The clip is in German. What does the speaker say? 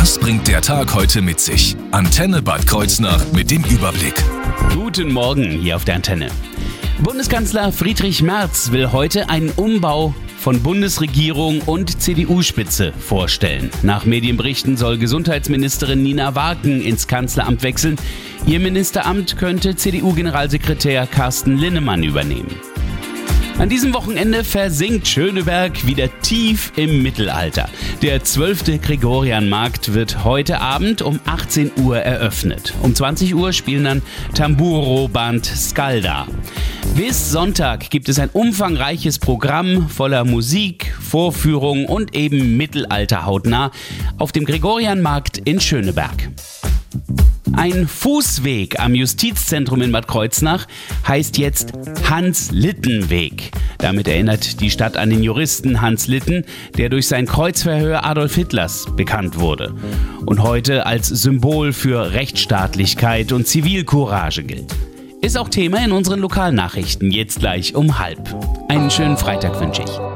Was bringt der Tag heute mit sich? Antenne Bad Kreuznach mit dem Überblick. Guten Morgen hier auf der Antenne. Bundeskanzler Friedrich Merz will heute einen Umbau von Bundesregierung und CDU-Spitze vorstellen. Nach Medienberichten soll Gesundheitsministerin Nina Warken ins Kanzleramt wechseln. Ihr Ministeramt könnte CDU-Generalsekretär Carsten Linnemann übernehmen. An diesem Wochenende versinkt Schöneberg wieder tief im Mittelalter. Der 12. Gregorianmarkt wird heute Abend um 18 Uhr eröffnet. Um 20 Uhr spielen dann Tamburo-Band Skalda. Bis Sonntag gibt es ein umfangreiches Programm voller Musik, Vorführungen und eben Mittelalter hautnah auf dem Gregorianmarkt in Schöneberg. Ein Fußweg am Justizzentrum in Bad Kreuznach heißt jetzt Hans-Litten-Weg. Damit erinnert die Stadt an den Juristen Hans Litten, der durch sein Kreuzverhör Adolf Hitlers bekannt wurde und heute als Symbol für Rechtsstaatlichkeit und Zivilcourage gilt. Ist auch Thema in unseren Lokalnachrichten, jetzt gleich um 12:30. Einen schönen Freitag wünsche ich.